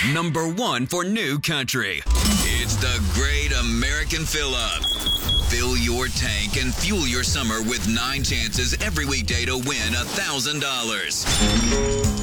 #1 for new country. It's the Great American Fill-Up. Fill your tank and fuel your summer with 9 chances every weekday to win $1,000.